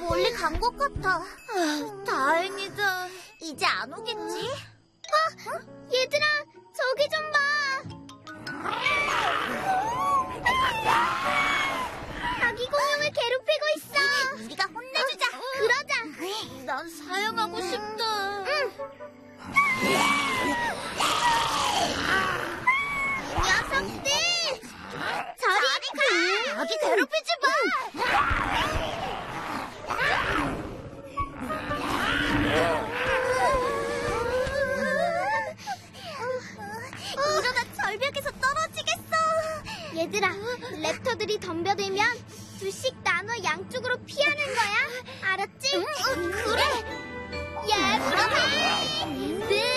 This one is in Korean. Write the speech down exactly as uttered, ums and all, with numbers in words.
멀리 간 것 같아. 아, 다행이다. 이제 안 오겠지? 어? 어? 얘들아, 저기 좀 봐. 아기 공룡을 괴롭히고 있어. 우리가 혼내주자. 그러자. 난 사양하고 싶다. 응. 녀석들! 저리 가! 아기 괴롭히지 마! 이러다 절벽에서 떨어지겠어. 얘들아, 랩터들이 덤벼들면 둘씩 나눠 양쪽으로 피하는 거야. 알았지? 응, 그래. 예쁘다. 네.